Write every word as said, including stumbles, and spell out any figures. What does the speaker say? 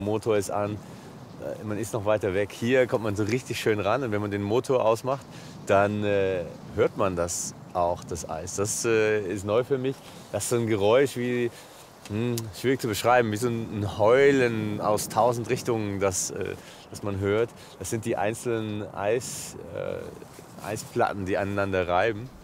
Motor ist an, äh, man ist noch weiter weg. Hier kommt man so richtig schön ran und wenn man den Motor ausmacht, dann äh, hört man das auch, das Eis. Das äh, ist neu für mich. Das ist so ein Geräusch wie, hm, schwierig zu beschreiben, wie so ein Heulen aus tausend Richtungen, das, äh, das man hört. Das sind die einzelnen Eis, äh, Eisplatten, die aneinander reiben.